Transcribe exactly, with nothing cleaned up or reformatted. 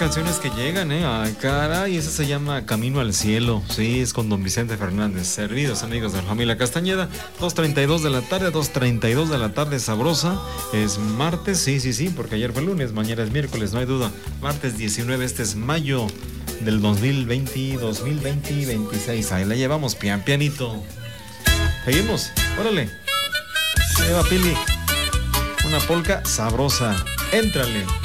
canciones que llegan, ¿eh? Ay, caray, esa se llama Camino al Cielo. Sí, es con don Vicente Fernández. Servidos, amigos de la familia Castañeda. dos treinta y dos de la tarde, dos treinta y dos de la tarde, sabrosa. Es martes, sí, sí, sí, porque ayer fue lunes, mañana es miércoles, no hay duda. Martes diecinueve, este es mayo del dos mil veinte, dos mil veinte y veintiséis. Ahí la llevamos, pian, pianito. Seguimos, órale. Lleva Pili. Una polca sabrosa. Éntrale.